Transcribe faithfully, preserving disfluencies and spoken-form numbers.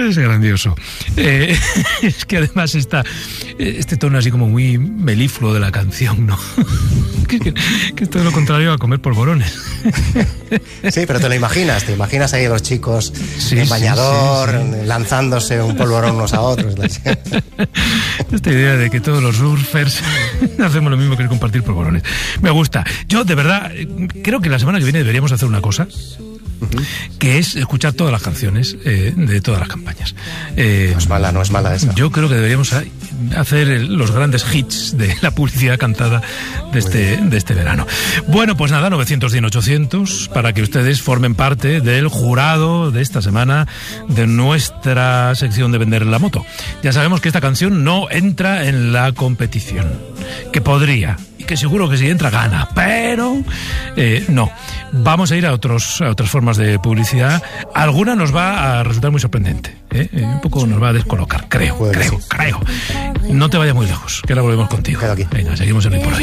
Es grandioso. Eh, es que además está este tono así como muy melifluo de la canción, ¿no? que, que, que es todo lo contrario a comer polvorones. Sí, pero te lo imaginas, te imaginas ahí a los chicos sí, en bañador, sí, sí, sí. lanzándose un polvorón unos a otros. Esta idea de que todos los surfers hacemos lo mismo que compartir polvorones. Me gusta. Yo, de verdad, creo que la semana que viene deberíamos hacer una cosa, uh-huh. que es escuchar todas las canciones eh, de todas las campañas. Eh, no es mala, no es mala esa. Yo creo que deberíamos hacer el, los grandes hits de la publicidad cantada de este, de este verano. Bueno, pues nada, novecientos cien ochocientos para que ustedes formen parte del jurado de esta semana de nuestra sección de Vender la Moto. Ya sabemos que esta canción no entra en la competición, que podría, y que seguro que si entra gana, pero eh, no. Vamos a ir a, otros, a otras formas de publicidad. Alguna nos va a resultar muy sorprendente, ¿eh? Eh, un poco nos va a descolocar, creo, creo, creo. No te vayas muy lejos, que ahora volvemos contigo. Quedo aquí. Venga, seguimos en el por ahí.